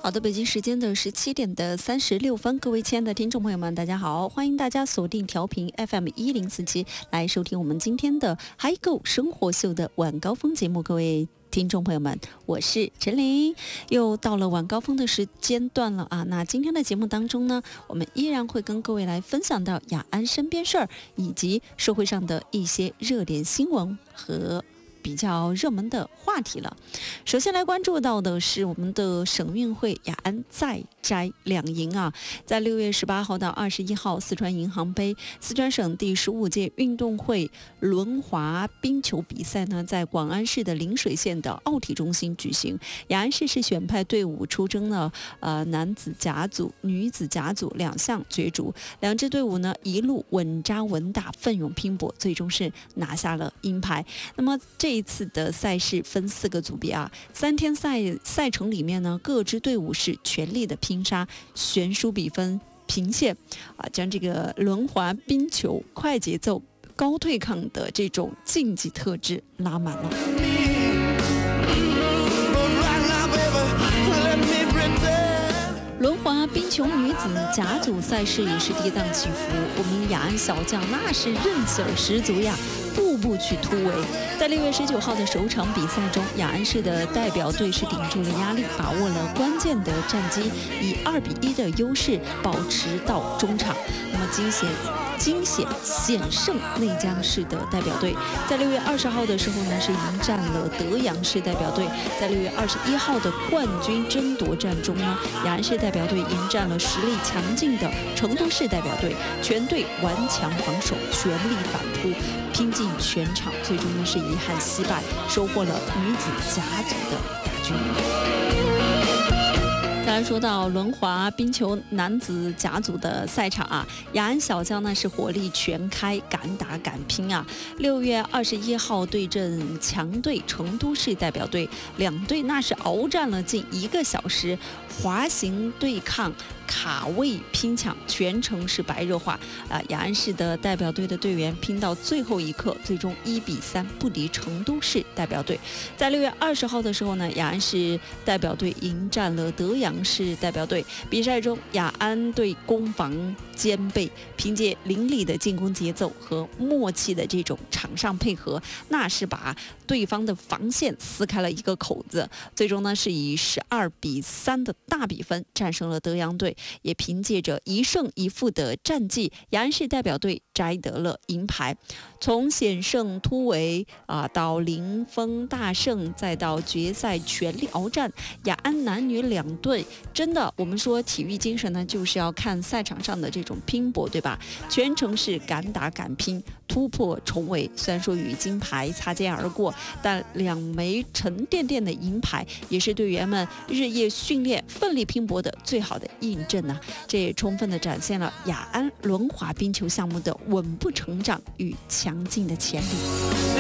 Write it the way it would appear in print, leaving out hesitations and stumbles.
好的，北京时间的17点36分，各位亲爱的听众朋友们，大家好，欢迎大家锁定调频 FM1047来收听我们今天的嗨购生活秀的晚高峰节目。各位听众朋友们，我是陈琳，又到了晚高峰的时间段了啊。那今天的节目当中呢，我们依然会跟各位来分享到雅安身边事儿，以及社会上的一些热点新闻和比较热门的话题了。首先来关注到的是我们的省运会雅安再摘两银啊，在6月18号到21号，四川银行杯四川省第15届运动会轮滑冰球比赛呢，在广安市的陵水县的奥体中心举行。雅安市是选派队伍出征了男子甲组、女子甲组两项角逐，两支队伍呢一路稳扎稳打，奋勇拼搏，最终是拿下了银牌。那么这一次的赛事分4个组别啊，3天赛程里面呢，各支队伍是全力的拼杀，悬殊比分平线啊，将这个轮滑冰球快节奏、高对抗的这种竞技特质拉满了。轮滑冰球女子甲组赛事也是跌宕起伏，我们雅安小将那是韧劲儿十足呀，步步去突围。在6月19号的首场比赛中，雅安市的代表队是顶住了压力，把握了关键的战机，以2比1的优势保持到中场。那么惊险险胜内江市的代表队，在6月20号的时候呢，是迎战了德阳市代表队。在6月21号的冠军争夺战中呢，雅安市代表队迎战了实力强劲的成都市代表队，全队顽强防守，全力反扑，拼尽全场，最终呢是遗憾惜败，收获了女子甲组的亚军。再来说到轮滑冰球男子甲组的赛场啊，雅安小将呢是火力全开，敢打敢拼啊。6月21号对阵强队成都市代表队，两队那是鏖战了近1个小时，滑行对抗，卡位拼抢，全程是白热化啊！雅安市的代表队的队员拼到最后一刻，最终1比3不敌成都市代表队。在6月20号的时候呢，雅安市代表队迎战了德阳市代表队。比赛中，雅安队攻防兼备，凭借凌厉的进攻节奏和默契的这种场上配合，那是把对方的防线撕开了一个口子。最终呢，是以12比3的大比分战胜了德阳队。也凭借着1胜1负的战绩，雅安市代表队摘得了银牌。从险胜突围到零封大胜，再到决赛全力鏖战，雅安男女两队真的，我们说体育精神呢，就是要看赛场上的这种拼搏，对吧？全程是敢打敢拼，突破重围。虽然说与金牌擦肩而过，但2枚沉甸甸的银牌也是队员们日夜训练、奋力拼搏的最好的印证啊！这也充分地展现了雅安轮滑冰球项目的稳步成长与强劲的潜力。